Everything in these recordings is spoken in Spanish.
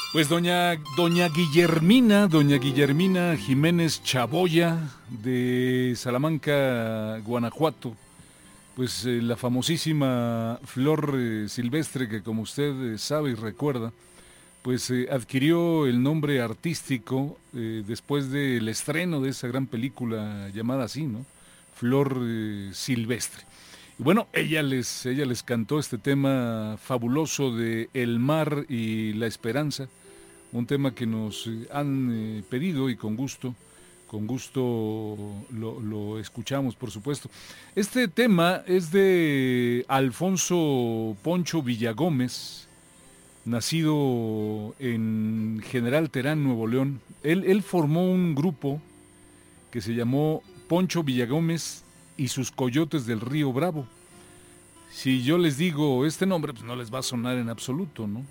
Pues doña Guillermina Jiménez Chaboya de Salamanca, Guanajuato, pues la famosísima flor silvestre que, como usted sabe y recuerda, pues adquirió el nombre artístico después del estreno de esa gran película llamada así, ¿no? Flor silvestre. Y bueno, ella les cantó este tema fabuloso de El mar y la esperanza, un tema que nos han pedido y con gusto lo escuchamos, por supuesto. Este tema es de Alfonso Poncho Villagómez, nacido en General Terán, Nuevo León. Él formó un grupo que se llamó Poncho Villagómez y sus Coyotes del Río Bravo. Si yo les digo este nombre, pues no les va a sonar en absoluto, ¿no?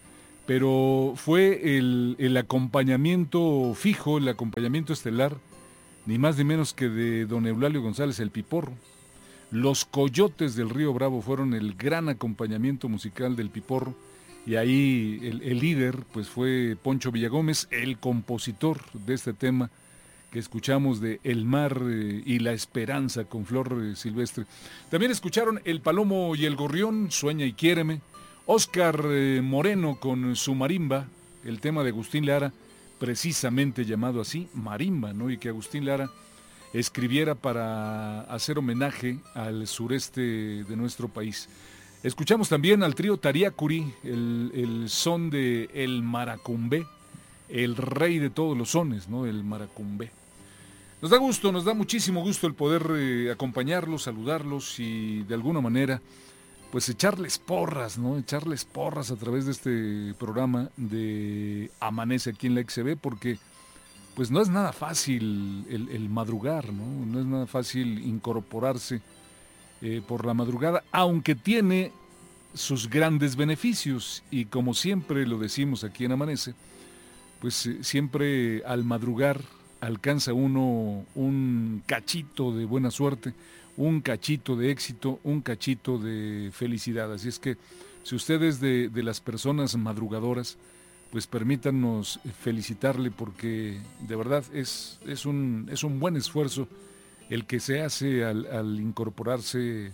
Pero fue el acompañamiento fijo, el acompañamiento estelar, ni más ni menos que de don Eulalio González el Piporro. Los Coyotes del Río Bravo fueron el gran acompañamiento musical del Piporro, y ahí el líder pues fue Poncho Villagómez, el compositor de este tema que escuchamos de El mar y la esperanza con flor silvestre. También escucharon El Palomo y el Gorrión, Sueña y Quiéreme, Óscar Moreno con su marimba, el tema de Agustín Lara, precisamente llamado así, marimba, ¿no? Y que Agustín Lara escribiera para hacer homenaje al sureste de nuestro país. Escuchamos también al trío Tariacuri, el son de El Maracumbé, el rey de todos los sones, ¿no? El Maracumbé. Nos da gusto, nos da muchísimo gusto el poder acompañarlos, saludarlos y de alguna manera pues echarles porras, ¿no? Echarles porras a través de este programa de Amanece aquí en la XB, porque pues no es nada fácil el madrugar, ¿no? No es nada fácil incorporarse por la madrugada, aunque tiene sus grandes beneficios, y como siempre lo decimos aquí en Amanece, pues siempre al madrugar alcanza uno un cachito de buena suerte, un cachito de éxito, un cachito de felicidad. Así es que si usted es de las personas madrugadoras, pues permítanos felicitarle, porque de verdad es un buen esfuerzo el que se hace al incorporarse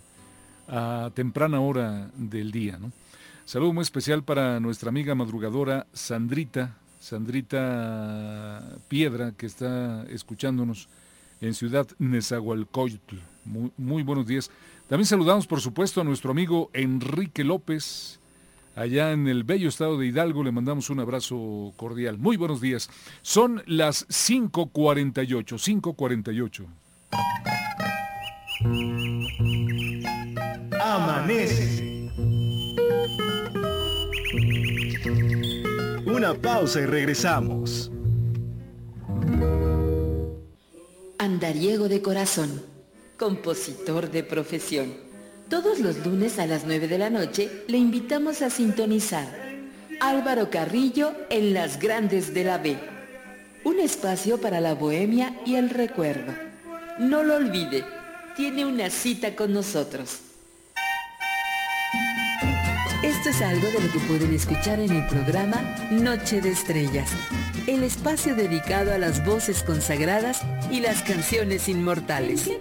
a temprana hora del día, ¿no? Saludo muy especial para nuestra amiga madrugadora Sandrita Piedra, que está escuchándonos en Ciudad Nezahualcóyotl. Muy buenos días. También saludamos, por supuesto, a nuestro amigo Enrique López, allá en el bello estado de Hidalgo. Le mandamos un abrazo cordial. Muy buenos días. Son las 5:48. Amanece. Una pausa y regresamos. Andariego de corazón, compositor de profesión. Todos los lunes a las 9 de la noche le invitamos a sintonizar Álvaro Carrillo en Las Grandes de la B. Un espacio para la bohemia y el recuerdo. No lo olvide, tiene una cita con nosotros. Esto es algo de lo que pueden escuchar en el programa Noche de Estrellas, el espacio dedicado a las voces consagradas y las canciones inmortales.